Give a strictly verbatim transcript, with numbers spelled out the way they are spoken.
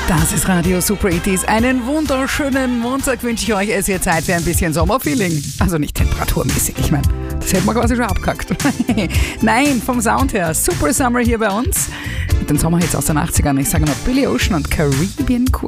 Das ist Radio Super achtziger. Einen wunderschönen Montag wünsche ich euch. Es ist Zeit für ein bisschen Sommerfeeling. Also nicht temperaturmäßig, ich meine, das hätten wir quasi schon abgehackt. Nein, vom Sound her. Super Summer hier bei uns. Mit den Sommerhits aus den achtzigern. Ich sage noch Billy Ocean und Caribbean Queen.